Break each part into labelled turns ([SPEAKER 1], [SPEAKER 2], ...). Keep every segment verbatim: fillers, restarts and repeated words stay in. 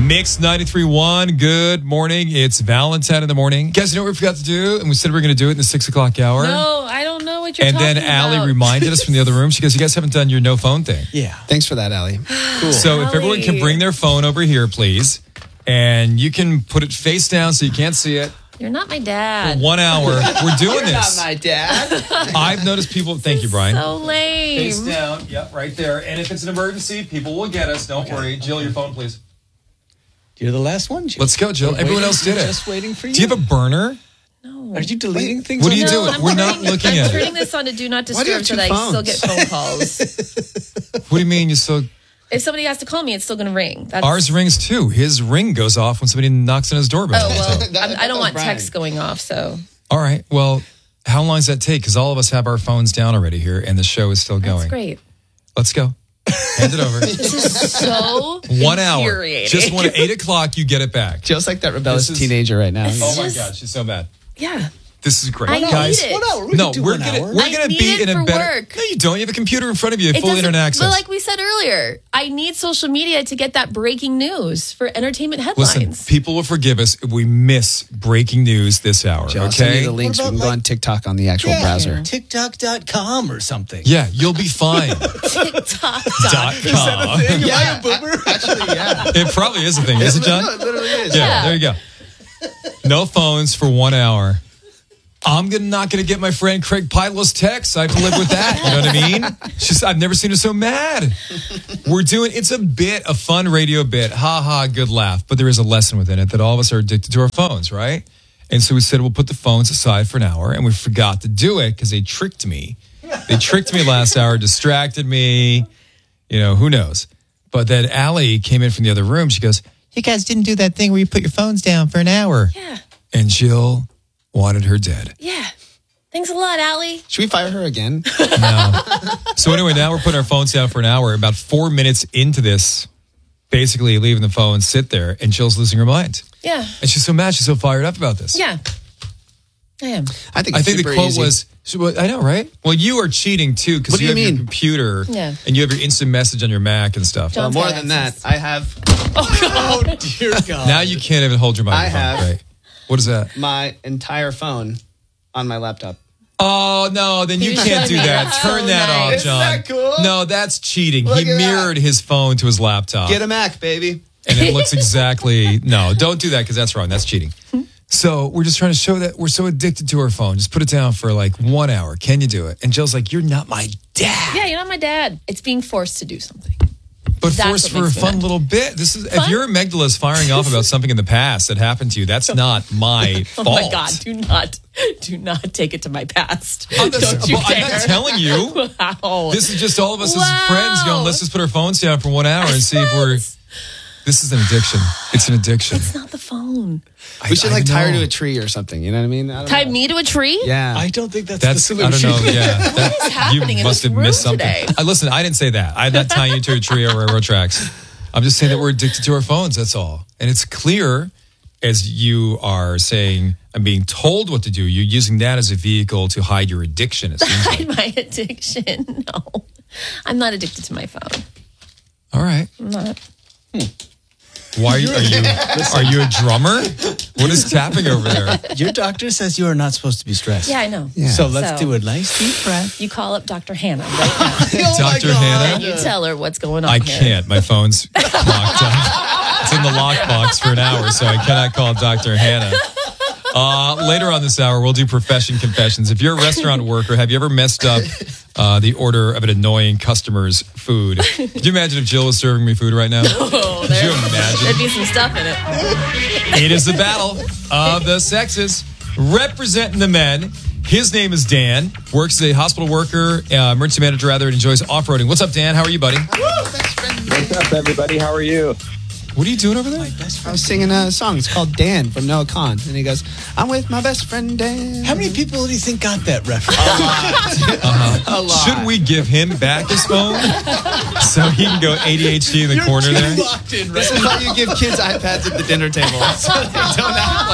[SPEAKER 1] Mix ninety-three point one. Good morning. It's Valentine in the morning. Guys, you know what we forgot to do? And we said we were going to do it in the six o'clock hour.
[SPEAKER 2] No, I don't know what you're
[SPEAKER 1] and
[SPEAKER 2] talking
[SPEAKER 1] then
[SPEAKER 2] about.
[SPEAKER 1] Allie reminded us from the other room. She goes, you guys haven't done your no phone thing.
[SPEAKER 3] Yeah. Thanks for that, Allie. Cool.
[SPEAKER 1] So if everyone can bring their phone over here, please. And you can put it face down so you can't see it.
[SPEAKER 2] You're not my dad.
[SPEAKER 1] For one hour. We're doing
[SPEAKER 3] You're
[SPEAKER 1] this.
[SPEAKER 3] not my dad.
[SPEAKER 1] I've noticed people. Thank you, Brian.
[SPEAKER 2] So lame.
[SPEAKER 1] Face down. Yep, right there. And if it's an emergency, people will get us. Don't worry. Jill, your phone, please.
[SPEAKER 4] You're the last one, Jill.
[SPEAKER 1] Let's go, Jill.
[SPEAKER 4] We're
[SPEAKER 1] Everyone
[SPEAKER 4] waiting-
[SPEAKER 1] else did it.
[SPEAKER 4] Just waiting for you.
[SPEAKER 1] Do you have a burner?
[SPEAKER 2] No.
[SPEAKER 4] Are you deleting things?
[SPEAKER 1] What are
[SPEAKER 4] on
[SPEAKER 1] you
[SPEAKER 4] there?
[SPEAKER 2] No,
[SPEAKER 1] doing?
[SPEAKER 2] I'm
[SPEAKER 1] We're not
[SPEAKER 2] turning-
[SPEAKER 1] looking
[SPEAKER 2] I'm
[SPEAKER 1] at it.
[SPEAKER 2] turning this on to do not
[SPEAKER 3] Why do you
[SPEAKER 2] disturb
[SPEAKER 3] have
[SPEAKER 2] so
[SPEAKER 3] two
[SPEAKER 2] that I still
[SPEAKER 3] phones?
[SPEAKER 2] get phone calls.
[SPEAKER 1] What do you mean you still...
[SPEAKER 2] If somebody has to call me, it's still going to ring. That's,
[SPEAKER 1] Ours rings too. His ring goes off when somebody knocks on his doorbell.
[SPEAKER 2] Oh, well,
[SPEAKER 1] So-
[SPEAKER 2] I'm, I don't want
[SPEAKER 3] Brian.
[SPEAKER 2] texts going off, so.
[SPEAKER 1] All right. Well, how long does that take? Because all of us have our phones down already here, and the show is still going.
[SPEAKER 2] That's great.
[SPEAKER 1] Let's go. Hand it over.
[SPEAKER 2] This is so
[SPEAKER 1] One hour.
[SPEAKER 2] infuriating.
[SPEAKER 1] Just one at eight o'clock, you get it back.
[SPEAKER 3] Jill's like that rebellious
[SPEAKER 1] This is-
[SPEAKER 3] teenager right now.
[SPEAKER 2] It's
[SPEAKER 1] Oh my
[SPEAKER 2] just-
[SPEAKER 1] God, she's so bad.
[SPEAKER 2] Yeah.
[SPEAKER 1] This is great,
[SPEAKER 2] I need
[SPEAKER 1] guys.
[SPEAKER 2] it.
[SPEAKER 4] One hour. We
[SPEAKER 1] No,
[SPEAKER 4] could do
[SPEAKER 1] we're
[SPEAKER 4] one
[SPEAKER 1] gonna
[SPEAKER 4] hour.
[SPEAKER 1] we're
[SPEAKER 2] I
[SPEAKER 1] gonna
[SPEAKER 2] need
[SPEAKER 1] be
[SPEAKER 2] it
[SPEAKER 1] in a
[SPEAKER 2] for
[SPEAKER 1] better.
[SPEAKER 2] work.
[SPEAKER 1] No, you don't. You have a computer in front of you,
[SPEAKER 2] It
[SPEAKER 1] full
[SPEAKER 2] doesn't-
[SPEAKER 1] internet access.
[SPEAKER 2] But like we said earlier, I need social media to get that breaking news for entertainment headlines.
[SPEAKER 1] Listen, people will forgive us if we miss breaking news this hour.
[SPEAKER 3] Jill, I'll send
[SPEAKER 1] Okay.
[SPEAKER 3] you the links.
[SPEAKER 4] What
[SPEAKER 3] We can
[SPEAKER 4] about,
[SPEAKER 3] go
[SPEAKER 4] like-
[SPEAKER 3] on TikTok on the actual
[SPEAKER 4] Yeah,
[SPEAKER 3] browser.
[SPEAKER 4] TikTok dot com or something.
[SPEAKER 1] Yeah, you'll be fine.
[SPEAKER 2] TikTok.
[SPEAKER 1] Dot
[SPEAKER 4] Is that a
[SPEAKER 1] com.
[SPEAKER 4] thing? Am I
[SPEAKER 3] Yeah,
[SPEAKER 4] a boomer?
[SPEAKER 3] Actually, yeah.
[SPEAKER 1] It probably is a thing, is it, John?
[SPEAKER 3] No, it literally is.
[SPEAKER 1] Yeah,
[SPEAKER 2] Yeah.
[SPEAKER 1] there you go. No phones for one hour. I'm gonna not going to get my friend Craig Pylos text. I have to live with that. You know what I mean? She's, I've never seen her so mad. We're doing, it's a bit, a fun radio bit. Ha ha, good laugh. But there is a lesson within it that all of us are addicted to our phones, right? And so we said, we'll put the phones aside for an hour. And we forgot to do it because they tricked me. They tricked me last hour, distracted me. You know, who knows? But then Allie came in from the other room. She goes, you guys didn't do that thing where you put your phones down for an hour.
[SPEAKER 2] Yeah.
[SPEAKER 1] And Jill wanted her dead.
[SPEAKER 2] Yeah. Thanks a lot, Allie.
[SPEAKER 3] Should we fire her again?
[SPEAKER 1] No. So anyway, now we're putting our phones down for an hour. About four minutes into this, basically leaving the phone sit there, and Jill's losing her mind.
[SPEAKER 2] Yeah.
[SPEAKER 1] And she's so mad. She's so fired up about this.
[SPEAKER 2] Yeah. I am.
[SPEAKER 3] I think
[SPEAKER 1] I
[SPEAKER 3] it's
[SPEAKER 1] think the
[SPEAKER 3] super
[SPEAKER 1] quote
[SPEAKER 3] easy.
[SPEAKER 1] was, so, well, I know, right? Well, you are cheating too because
[SPEAKER 3] What do
[SPEAKER 1] you,
[SPEAKER 3] you
[SPEAKER 1] have your
[SPEAKER 3] mean?
[SPEAKER 1] computer
[SPEAKER 2] Yeah.
[SPEAKER 1] and you have your instant message on your Mac and stuff.
[SPEAKER 3] Well,
[SPEAKER 2] John's
[SPEAKER 3] more
[SPEAKER 2] got
[SPEAKER 3] than
[SPEAKER 2] access.
[SPEAKER 3] that, I have
[SPEAKER 4] Oh, dear God.
[SPEAKER 1] Now you can't even hold your
[SPEAKER 3] I
[SPEAKER 1] microphone.
[SPEAKER 3] have.
[SPEAKER 1] Right? What is that?
[SPEAKER 3] my entire phone on my laptop.
[SPEAKER 1] Oh, no, then you
[SPEAKER 2] He
[SPEAKER 1] can't
[SPEAKER 2] showed
[SPEAKER 1] do
[SPEAKER 2] me.
[SPEAKER 1] that.
[SPEAKER 2] That's
[SPEAKER 1] Turn
[SPEAKER 2] so
[SPEAKER 1] that
[SPEAKER 2] nice.
[SPEAKER 1] off,
[SPEAKER 3] Isn't
[SPEAKER 1] John.
[SPEAKER 3] that cool?
[SPEAKER 1] No, that's cheating.
[SPEAKER 3] Look
[SPEAKER 1] he
[SPEAKER 3] at that.
[SPEAKER 1] mirrored his phone to his laptop.
[SPEAKER 3] Get a Mac, baby.
[SPEAKER 1] And it looks exactly, no, don't do that because that's wrong. That's cheating. So we're just trying to show that we're so addicted to our phone. Just put it down for like one hour. Can you do it? And Jill's like, you're not my dad.
[SPEAKER 2] Yeah, you're not my dad. It's being forced to do something.
[SPEAKER 1] But
[SPEAKER 2] That's
[SPEAKER 1] forced
[SPEAKER 2] what
[SPEAKER 1] for a
[SPEAKER 2] makes me
[SPEAKER 1] fun
[SPEAKER 2] mad.
[SPEAKER 1] little bit. This is if
[SPEAKER 2] Fun?
[SPEAKER 1] your amygdala is firing off about something in the past that happened to you, that's not my
[SPEAKER 2] Oh
[SPEAKER 1] fault.
[SPEAKER 2] my God, do not, do not take it to my past.
[SPEAKER 1] I'm not,
[SPEAKER 2] Don't you
[SPEAKER 1] well, I'm
[SPEAKER 2] dare.
[SPEAKER 1] not telling you.
[SPEAKER 2] Wow.
[SPEAKER 1] This is just all of us
[SPEAKER 2] Wow.
[SPEAKER 1] as friends going, let's just put our phones down for one hour and see if we're.
[SPEAKER 2] Friends.
[SPEAKER 1] This is an addiction. It's an addiction.
[SPEAKER 2] It's not the phone.
[SPEAKER 1] I-
[SPEAKER 3] We should
[SPEAKER 1] I
[SPEAKER 3] like tie her
[SPEAKER 1] know.
[SPEAKER 3] to a tree or something. You know what I mean? I don't
[SPEAKER 2] Tie
[SPEAKER 3] know.
[SPEAKER 2] me to a tree?
[SPEAKER 3] Yeah.
[SPEAKER 4] I don't think that's,
[SPEAKER 1] That's
[SPEAKER 4] the
[SPEAKER 1] I
[SPEAKER 4] solution.
[SPEAKER 1] don't know. Yeah, that,
[SPEAKER 2] is happening
[SPEAKER 1] you
[SPEAKER 2] in
[SPEAKER 1] must
[SPEAKER 2] this
[SPEAKER 1] have missed
[SPEAKER 2] room
[SPEAKER 1] something.
[SPEAKER 2] today?
[SPEAKER 1] I listen. I didn't say that. I'm not tying you to a tree or railroad tracks. I'm just saying that we're addicted to our phones. That's all. And it's clear, as you are saying, I'm being told what to do. You're using that as a vehicle to hide your addiction. It seems like.
[SPEAKER 2] Hide my addiction. No, I'm not addicted to my phone.
[SPEAKER 1] All right.
[SPEAKER 2] I'm not.
[SPEAKER 1] Why are you? Are you, are you a drummer? What is tapping over there?
[SPEAKER 4] Your doctor says you are not supposed to be stressed.
[SPEAKER 2] Yeah, I know.
[SPEAKER 4] So let's
[SPEAKER 2] So-
[SPEAKER 4] do a nice deep breath.
[SPEAKER 2] You call up Doctor Hannah right now.
[SPEAKER 1] Doctor Hannah?
[SPEAKER 2] and you tell her what's going on
[SPEAKER 1] I
[SPEAKER 2] here.
[SPEAKER 1] can't. My phone's locked up. It's in the lockbox for an hour, so I cannot call Doctor Hannah. Uh, later on this hour, we'll do profession confessions. If you're a restaurant worker, have you ever messed up uh, the order of an annoying customer's food? Could you imagine if Jill was serving me food right now?
[SPEAKER 2] Oh,
[SPEAKER 1] Could
[SPEAKER 2] there,
[SPEAKER 1] you imagine?
[SPEAKER 2] there'd be some stuff in it.
[SPEAKER 1] It is the battle of the sexes. Representing the men, his name is Dan, works as a hospital worker, uh, emergency manager rather, and enjoys off-roading. What's up, Dan? How are you, buddy?
[SPEAKER 5] What's up, everybody? How are you?
[SPEAKER 1] What are you doing over there?
[SPEAKER 3] I was singing a song. It's called Dan from Noah Kahn. And he goes, I'm with my best friend Dan.
[SPEAKER 4] How many people do you think got that reference?
[SPEAKER 3] A lot.
[SPEAKER 1] Should we give him back his phone so he can go A D H D in the corner there?
[SPEAKER 4] Locked in, right?
[SPEAKER 3] This is why you give kids iPads at the dinner table. So they don't act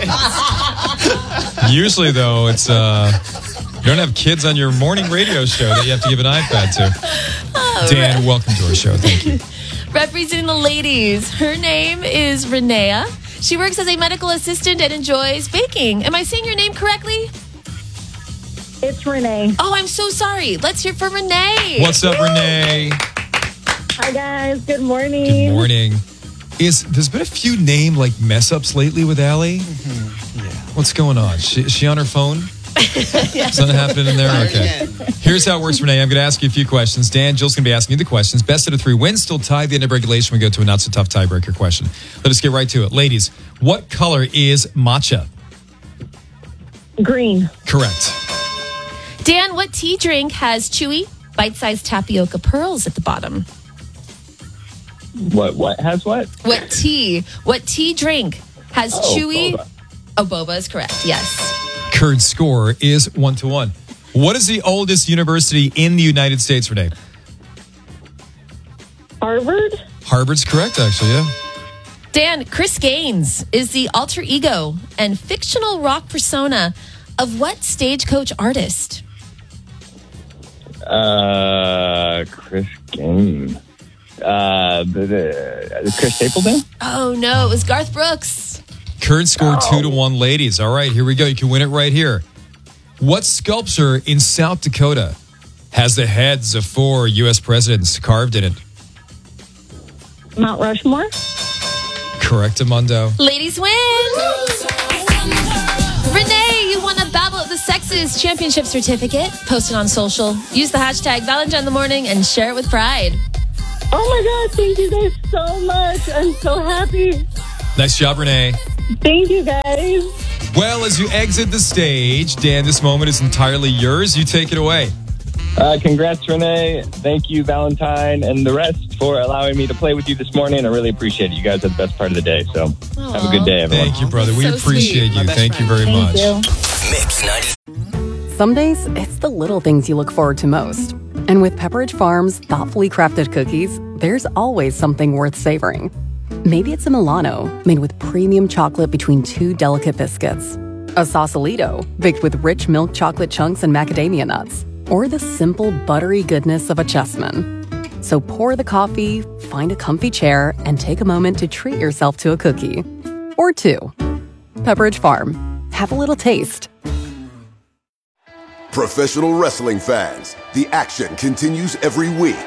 [SPEAKER 3] like kids.
[SPEAKER 1] Usually, though, it's uh, you don't have kids on your morning radio show that you have to give an iPad to. Dan, welcome to our show. Thank you.
[SPEAKER 2] Representing the ladies, her name is Renea. She works as a medical assistant and enjoys baking. Am I saying your name correctly?
[SPEAKER 6] It's Renee.
[SPEAKER 2] Oh, I'm so sorry. Let's hear from Renee.
[SPEAKER 1] What's up, Renee?
[SPEAKER 6] Hi, guys. Good morning.
[SPEAKER 1] Good morning. Is there's been a few name like mess ups lately with Allie?
[SPEAKER 4] Mm-hmm. Yeah.
[SPEAKER 1] What's going on? She, is she on her phone? Something happening in there? Okay. Here's how it works, Renee. I'm going to ask you a few questions. Dan, Jill's going to be asking you the questions. Best out of three wins, still tie. At the end of regulation, we go to a not so tough tiebreaker question. Let us get right to it. Ladies, what color is matcha?
[SPEAKER 6] Green.
[SPEAKER 1] Correct.
[SPEAKER 2] Dan, what tea drink has chewy, bite-sized tapioca pearls at the bottom?
[SPEAKER 5] What? What has what?
[SPEAKER 2] What tea? What tea drink has
[SPEAKER 5] Oh,
[SPEAKER 2] chewy?
[SPEAKER 5] boba.
[SPEAKER 2] Oh, boba is correct. Yes.
[SPEAKER 1] Current score is one to one. What is the oldest university in the United States, Renee?
[SPEAKER 6] Harvard.
[SPEAKER 1] Harvard's correct, actually, yeah.
[SPEAKER 2] Dan, Chris Gaines is the alter ego and fictional rock persona of what stagecoach artist?
[SPEAKER 5] Uh, Chris Gaines. Uh, the, the, Chris Stapleton?
[SPEAKER 2] Oh, no, it was Garth Brooks.
[SPEAKER 1] Current score two to one, ladies. All right, here we go. You can win it right here. What sculpture in South Dakota has the heads of four U S presidents carved in it?
[SPEAKER 6] Mount Rushmore.
[SPEAKER 1] Correct, Amundo.
[SPEAKER 2] Ladies win. Renee, you won a Battle of the Sexes championship certificate. Post it on social. Use the hashtag Valentine in the Morning and share it with pride.
[SPEAKER 6] Oh, my God. Thank you guys so much. I'm so happy.
[SPEAKER 1] Nice job, Renee.
[SPEAKER 6] Thank you, guys.
[SPEAKER 1] Well, as you exit the stage, Dan, this moment is entirely yours. You take it away.
[SPEAKER 5] Uh, congrats, Renee. Thank you, Valentine, and the rest for allowing me to play with you this morning. I really appreciate it. You guys are the best part of the day. So have a good day, everyone.
[SPEAKER 1] Thank you, brother. We
[SPEAKER 2] So
[SPEAKER 1] appreciate
[SPEAKER 2] sweet.
[SPEAKER 1] you.
[SPEAKER 4] My best
[SPEAKER 1] Thank you
[SPEAKER 4] friend.
[SPEAKER 1] very much.
[SPEAKER 6] Thank you.
[SPEAKER 7] Mix ninety.
[SPEAKER 8] Some days, it's the little things you look forward to most. And with Pepperidge Farm's thoughtfully crafted cookies, there's always something worth savoring. Maybe it's a Milano, made with premium chocolate between two delicate biscuits. A Sausalito, baked with rich milk chocolate chunks and macadamia nuts. Or the simple, buttery goodness of a Chessman. So pour the coffee, find a comfy chair, and take a moment to treat yourself to a cookie. Or two. Pepperidge Farm. Have a little taste.
[SPEAKER 9] Professional wrestling fans, the action continues every week.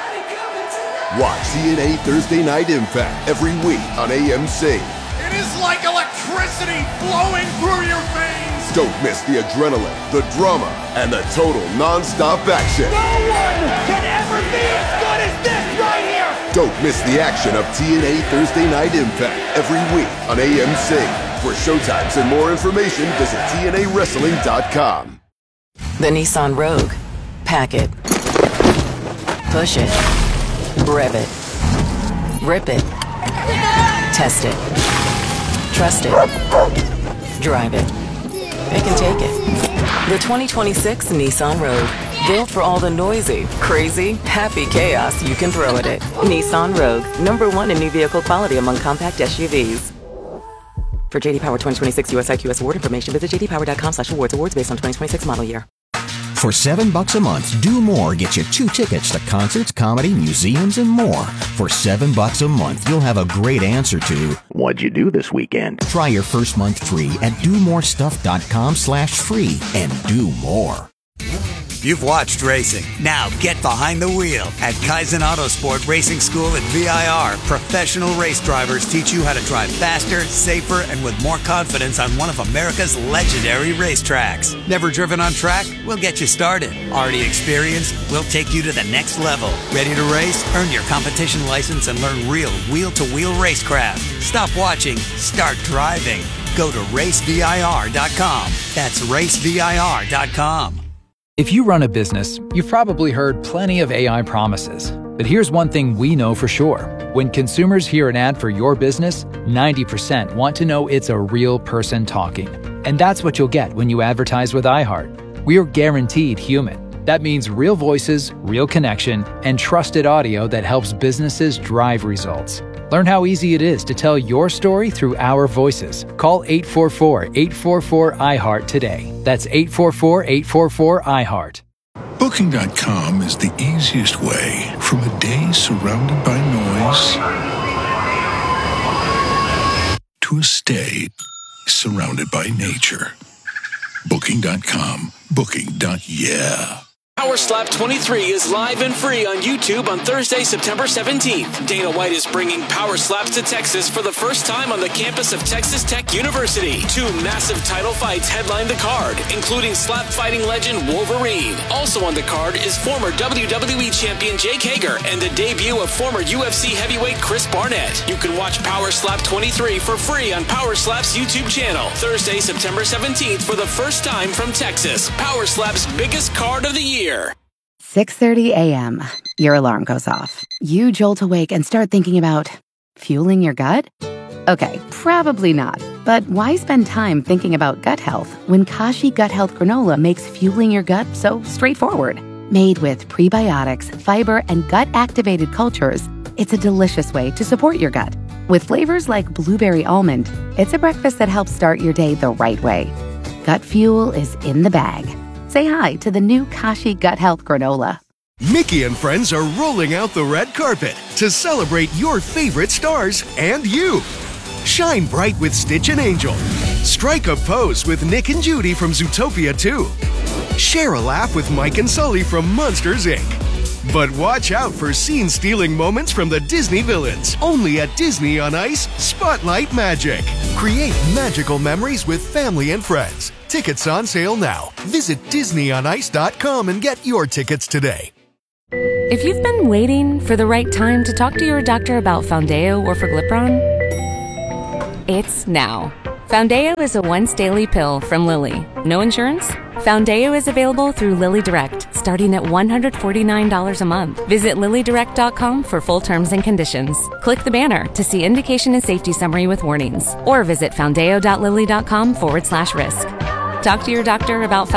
[SPEAKER 9] Watch T N A Thursday Night Impact every week on A M C.
[SPEAKER 10] It is like electricity flowing through your veins.
[SPEAKER 9] Don't miss the adrenaline, the drama, and the total non-stop action.
[SPEAKER 10] No one can ever be as good as this right here.
[SPEAKER 9] Don't miss the action of T N A Thursday Night Impact every week on A M C. For showtimes and more information, visit T N A wrestling dot com.
[SPEAKER 11] The Nissan Rogue. Pack it. Push it. Rev it. Rip it. Test it. Trust it. Drive it. It can take it. The twenty twenty-six Nissan Rogue. Built for all the noisy, crazy, happy chaos you can throw at it. Nissan Rogue. Number one in new vehicle quality among compact S U Vs. For J D Power twenty twenty-six U S I Q S award information, visit j d power dot com slash awards. Awards based on twenty twenty-six model year.
[SPEAKER 12] For seven bucks a month, Do More gets you two tickets to concerts, comedy, museums, and more. For seven bucks a month, you'll have a great answer to what'd you do this weekend? Try your first month free at do more stuff dot com slash free and do more.
[SPEAKER 7] You've watched racing. Now get behind the wheel. At Kaizen Autosport Racing School at V I R, professional race drivers teach you how to drive faster, safer, and with more confidence on one of America's legendary racetracks. Never driven on track? We'll get you started. Already experienced? We'll take you to the next level. Ready to race? Earn your competition license and learn real wheel-to-wheel racecraft. Stop watching. Start driving. Go to race V I R dot com. That's race V I R dot com.
[SPEAKER 13] If you run a business, you've probably heard plenty of A I promises. But here's one thing we know for sure. When consumers hear an ad for your business, ninety percent want to know it's a real person talking. And that's what you'll get when you advertise with iHeart. We're guaranteed human. That means real voices, real connection, and trusted audio that helps businesses drive results. Learn how easy it is to tell your story through our voices. Call eight four four, eight four four, I heart today. That's eight four four, eight four four, I heart.
[SPEAKER 14] Booking dot com is the easiest way from a day surrounded by noise to a stay surrounded by nature. Booking dot com. Booking. Yeah.
[SPEAKER 15] Power Slap twenty-three is live and free on YouTube on Thursday, September seventeenth. Dana White is bringing Power Slaps to Texas for the first time on the campus of Texas Tech University. Two massive title fights headline the card, including slap fighting legend Wolverine. Also on the card is former W W E champion Jake Hager and the debut of former U F C heavyweight Chris Barnett. You can watch Power Slap twenty-three for free on Power Slap's YouTube channel. Thursday, September seventeenth for the first time from Texas. Power Slap's biggest card of the year.
[SPEAKER 16] six thirty a.m. Your alarm goes off. You jolt awake and start thinking about fueling your gut? Okay, probably not. But why spend time thinking about gut health when Kashi Gut Health Granola makes fueling your gut so straightforward? Made with prebiotics, fiber, and gut-activated cultures, it's a delicious way to support your gut. With flavors like blueberry almond, it's a breakfast that helps start your day the right way. Gut fuel is in the bag. Say hi to the new Kashi Gut Health Granola.
[SPEAKER 17] Mickey and friends are rolling out the red carpet to celebrate your favorite stars and you. Shine bright with Stitch and Angel. Strike a pose with Nick and Judy from Zootopia two. Share a laugh with Mike and Sully from Monsters, Incorporated. But watch out for scene-stealing moments from the Disney villains. Only at Disney on Ice, Spotlight Magic. Create magical memories with family and friends. Tickets on sale now. Visit Disney on Ice dot com and get your tickets today.
[SPEAKER 18] If you've been waiting for the right time to talk to your doctor about Foundayo or Forglipron, it's now. Foundayo is a once-daily pill from Lilly. No insurance? Foundayo is available through Lilly Direct, starting at one hundred forty-nine dollars a month. Visit Lilly Direct dot com for full terms and conditions. Click the banner to see indication and safety summary with warnings. Or visit Foundayo dot Lilly dot com forward slash risk. Talk to your doctor about Foundayo